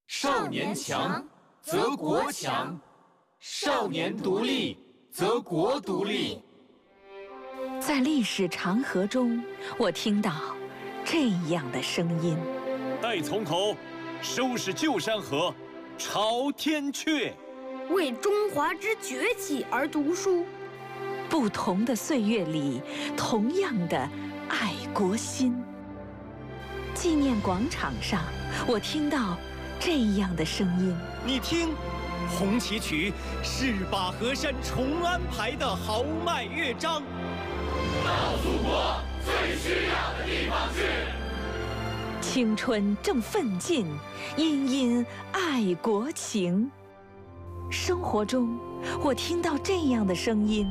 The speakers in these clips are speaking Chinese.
少年强则国强，少年独立则国独立。 在历史长河中，我听到这样的声音： 待从头，收拾旧山河，朝天阙。 为中华之崛起而读书。 不同的岁月里，同样的爱国心。纪念广场上，我听到这样的声音： 你听，红旗曲是把河山重安排的豪迈乐章。 到祖国最需要的地方去。 青春正奋进，殷殷爱国情。生活中，我听到这样的声音：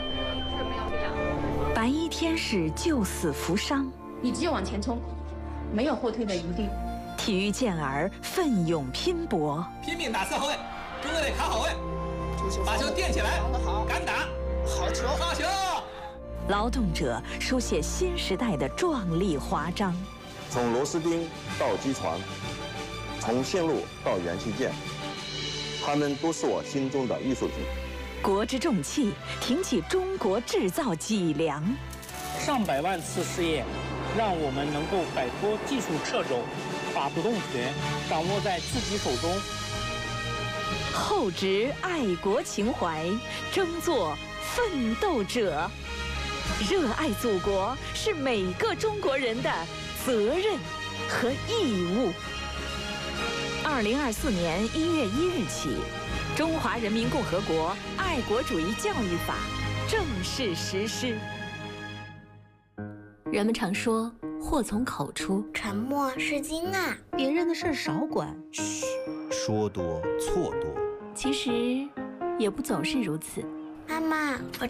白衣天使救死扶伤， 你只有往前冲，没有后退的余地。 体育健儿奋勇拼搏， 拼命打四后卫，中队得卡好位，把球垫起来，敢打，好球，好球！ 劳动者书写新时代的壮丽华章。 从螺丝钉到机床，从线路到元器件，他们都是我心中的艺术品。 国之重器，挺起中国制造脊梁。 上百万次试验，让我们能够摆脱技术掣肘，把主动权掌握在自己手中。 厚植爱国情怀，争做奋斗者。热爱祖国是每个中国人的责任和义务。2024年1月1日起，《中华人民共和国爱国主义教育法》正式实施。 人们常说“祸从口出”， 沉默是金啊。 别人的事少管， 嘘，说多错多。 其实也不总是如此。 妈妈，我